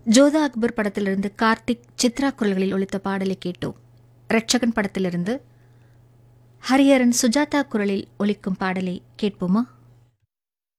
ஜோதா அக்பர் படத்திலிருந்து கார்த்திக் சித்ரா குரல்களில் ஒலித்த பாடலை கேட்டோம். ரட்சகன் படத்திலிருந்து ஹரிஹரன் சுஜாதா குரலில் ஒலிக்கும் பாடலை கேட்போமா?